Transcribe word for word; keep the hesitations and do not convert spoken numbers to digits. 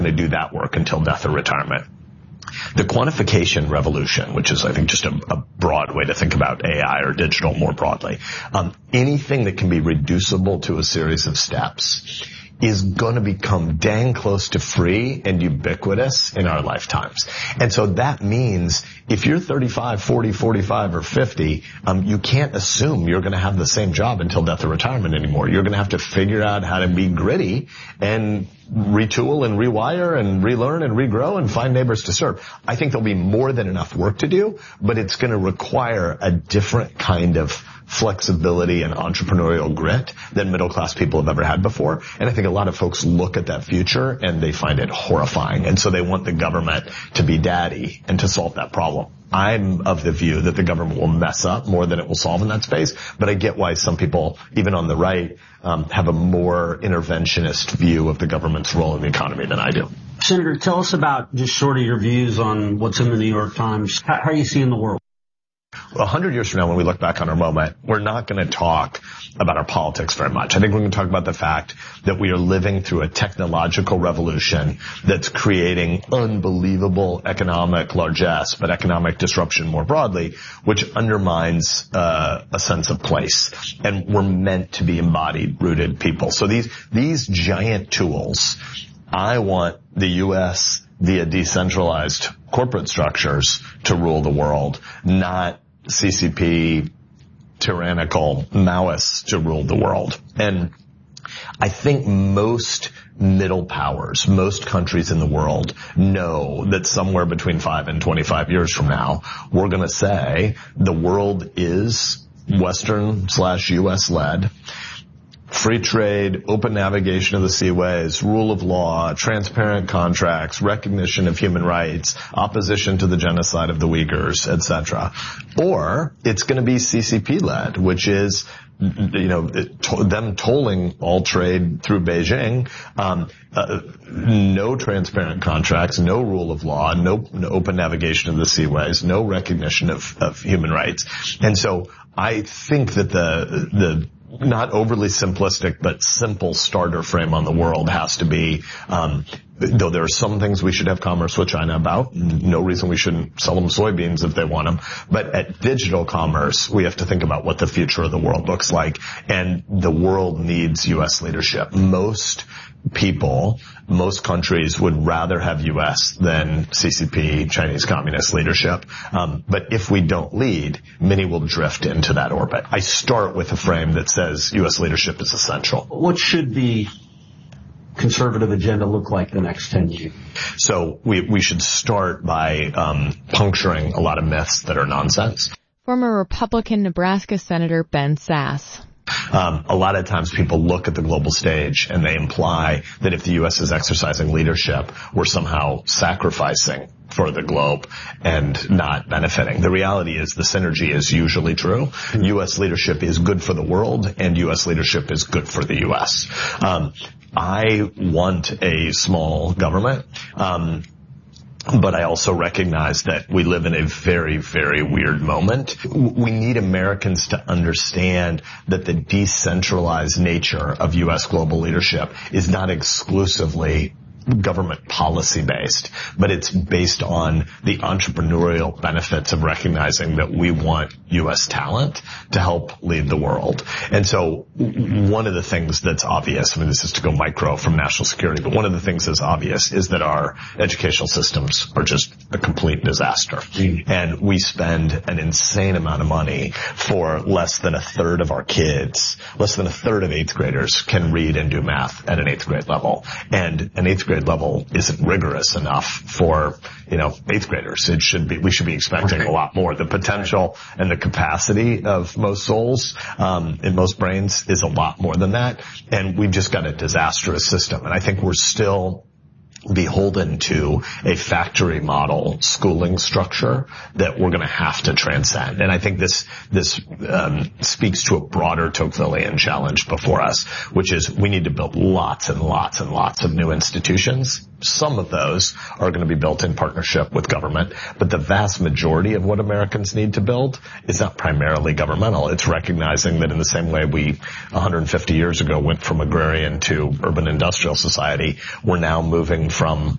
going to do that work until death or retirement. The quantification revolution, which is, I think, just a, a broad way to think about A I or digital more broadly, um, anything that can be reducible to a series of steps is going to become dang close to free and ubiquitous in our lifetimes. And so that means if you're thirty-five, forty, forty-five, or fifty, um, you can't assume you're going to have the same job until death or retirement anymore. You're going to have to figure out how to be gritty and retool and rewire and relearn and regrow and find neighbors to serve. I think there'll be more than enough work to do, but it's going to require a different kind of flexibility and entrepreneurial grit than middle-class people have ever had before. And I think a lot of folks look at that future and they find it horrifying. And so they want the government to be daddy and to solve that problem. I'm of the view that the government will mess up more than it will solve in that space, but I get why some people, even on the right, um, have a more interventionist view of the government's role in the economy than I do. Senator, tell us about just sort of your views on what's in the New York Times. How, how are you seeing the world? A hundred years from now, when we look back on our moment, we're not going to talk about our politics very much. I think we're going to talk about the fact that we are living through a technological revolution that's creating unbelievable economic largesse, but economic disruption more broadly, which undermines uh, a sense of place. And we're meant to be embodied, rooted people. So these these giant tools, I want the U S via decentralized corporate structures to rule the world, not C C P tyrannical Maoists to rule the world. And I think most middle powers, most countries in the world know that somewhere between five and twenty-five years from now, we're going to say the world is Western slash U S led. Free trade, open navigation of the seaways, rule of law, transparent contracts, recognition of human rights, opposition to the genocide of the Uyghurs, et cetera. Or it's going to be C C P-led, which is, you know, to, them tolling all trade through Beijing, um, uh, no transparent contracts, no rule of law, no, no open navigation of the seaways, no recognition of, of human rights. And so I think that the the not overly simplistic, but simple starter frame on the world has to be, um, though there are some things we should have commerce with China about, no reason we shouldn't sell them soybeans if they want them. But at digital commerce, we have to think about what the future of the world looks like. And the world needs U S leadership. Most people, most countries would rather have U S than C C P, Chinese Communist leadership. Um, but if we don't lead, many will drift into that orbit. I start with a frame that says U S leadership is essential. What should the conservative agenda look like the next ten years? So we, we should start by um, puncturing a lot of myths that are nonsense. Former Republican Nebraska Senator Ben Sasse. Um, a lot of times people look at the global stage and they imply that if the U S is exercising leadership, we're somehow sacrificing for the globe and not benefiting. The reality is the synergy is usually true. U S leadership is good for the world and U S leadership is good for the U S. Um, I want a small government. Um, But I also recognize that we live in a very, very weird moment. We need Americans to understand that the decentralized nature of U S global leadership is not exclusively government policy based, but it's based on the entrepreneurial benefits of recognizing that we want U S talent to help lead the world. And so one of the things that's obvious, I mean, this is to go micro from national security, but one of the things that's obvious is that our educational systems are just a complete disaster. Mm. And we spend an insane amount of money for less than a third of our kids, less than a third of eighth graders can read and do math at an eighth grade level. And an eighth grade level isn't rigorous enough for, you know, eighth graders. It should be, we should be expecting a lot more. The potential and the capacity of most souls, um, in most brains is a lot more than that. And we've just got a disastrous system. And I think we're still beholden to a factory model schooling structure that we're going to have to transcend. And I think this this um, speaks to a broader Tocquevillian challenge before us, which is we need to build lots and lots and lots of new institutions. Some of those are going to be built in partnership with government, but the vast majority of what Americans need to build is not primarily governmental. It's recognizing that in the same way we one hundred fifty years ago went from agrarian to urban industrial society, we're now moving from